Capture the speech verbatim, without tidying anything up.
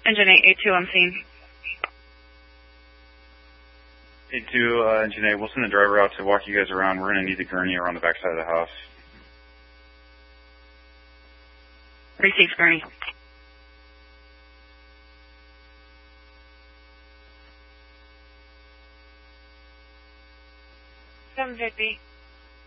Engine eight, eight two on scene. eight two, uh, Engine eight, we'll send the driver out to walk you guys around. We're going to need the gurney around the backside of the house. Receive gurney. seven fifty.